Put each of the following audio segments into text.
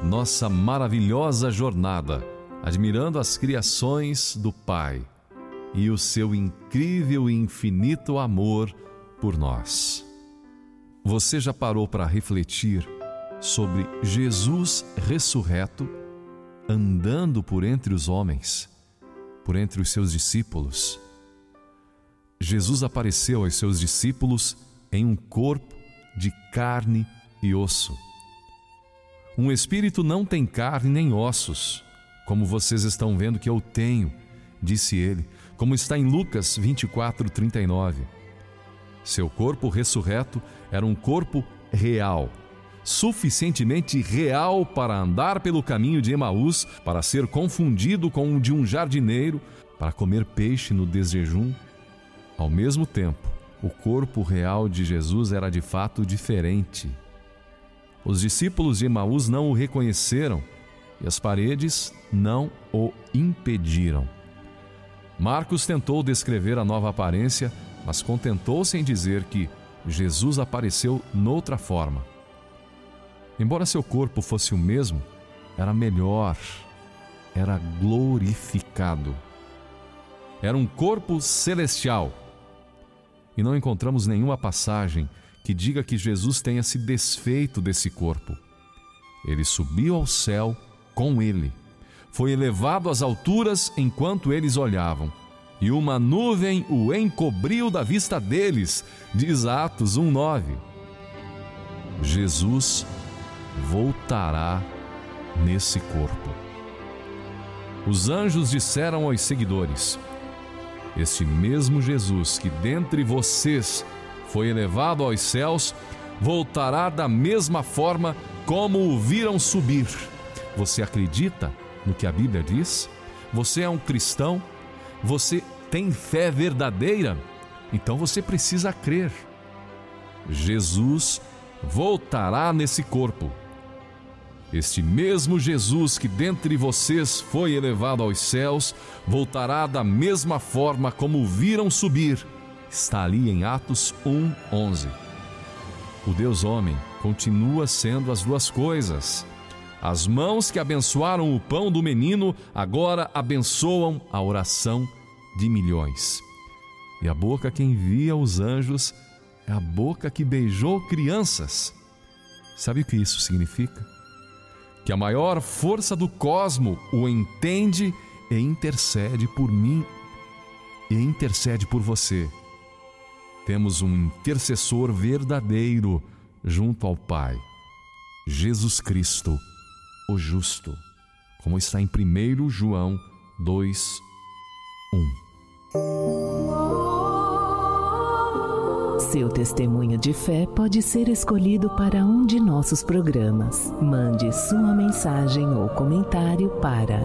nossa maravilhosa jornada, admirando as criações do Pai e o seu incrível e infinito amor por nós. Você já parou para refletir sobre Jesus ressurreto, andando por entre os homens, por entre os seus discípulos? Jesus apareceu aos seus discípulos em um corpo de carne e osso. Um espírito não tem carne nem ossos, como vocês estão vendo que eu tenho, disse ele, como está em Lucas 24:39. Seu corpo ressurreto era um corpo real, suficientemente real para andar pelo caminho de Emaús, para ser confundido com o de um jardineiro, para comer peixe no desjejum. Ao mesmo tempo, o corpo real de Jesus era de fato diferente. Os discípulos de Emaús não o reconheceram e as paredes não o impediram. Marcos tentou descrever a nova aparência, mas contentou-se em dizer que Jesus apareceu noutra forma. Embora seu corpo fosse o mesmo, era melhor, era glorificado. Era um corpo celestial. E não encontramos nenhuma passagem que diga que Jesus tenha se desfeito desse corpo. Ele subiu ao céu com ele. Foi elevado às alturas enquanto eles olhavam, e uma nuvem o encobriu da vista deles, diz Atos 1:9. Jesus voltará nesse corpo. Os anjos disseram aos seguidores: este mesmo Jesus que dentre vocês foi elevado aos céus, voltará da mesma forma como o viram subir. Você acredita no que a Bíblia diz? Você é um cristão? Você tem fé verdadeira? Então você precisa crer. Jesus voltará nesse corpo. Este mesmo Jesus que dentre vocês foi elevado aos céus, voltará da mesma forma como o viram subir. Está ali em Atos 1:11. O Deus homem continua sendo as duas coisas. As mãos que abençoaram o pão do menino agora abençoam a oração de milhões. E a boca que envia os anjos é a boca que beijou crianças. Sabe o que isso significa? Que a maior força do cosmo o entende e intercede por mim e intercede por você. Temos um intercessor verdadeiro junto ao Pai, Jesus Cristo, o justo, como está em 1 João 2:1. Seu testemunho de fé pode ser escolhido para um de nossos programas. Mande sua mensagem ou comentário para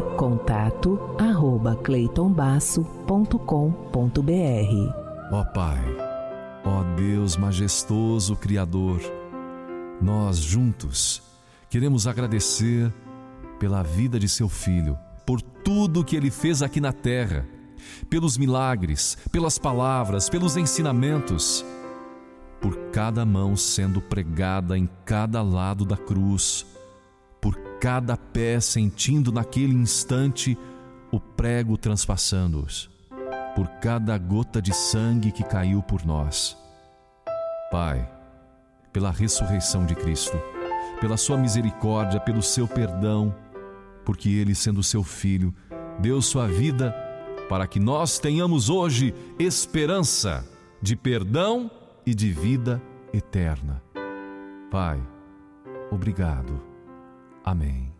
contato@cleitonbasso.com.br. Ó Pai, ó Deus majestoso Criador, nós juntos queremos agradecer pela vida de seu Filho, por tudo que Ele fez aqui na terra, pelos milagres, pelas palavras, pelos ensinamentos, por cada mão sendo pregada em cada lado da cruz, por cada pé sentindo naquele instante o prego transpassando-os, por cada gota de sangue que caiu por nós. Pai, pela ressurreição de Cristo, pela sua misericórdia, pelo seu perdão, porque Ele, sendo seu Filho, deu sua vida para que nós tenhamos hoje esperança de perdão e de vida eterna. Pai, obrigado. Amém.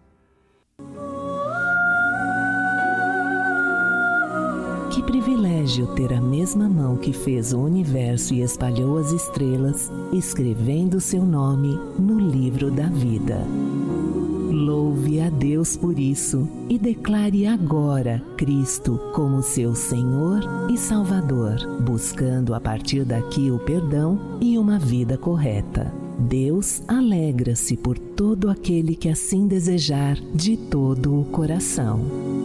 Que privilégio ter a mesma mão que fez o universo e espalhou as estrelas, escrevendo seu nome no livro da vida. Louve a Deus por isso e declare agora Cristo como seu Senhor e Salvador, buscando a partir daqui o perdão e uma vida correta. Deus alegra-se por todo aquele que assim desejar de todo o coração.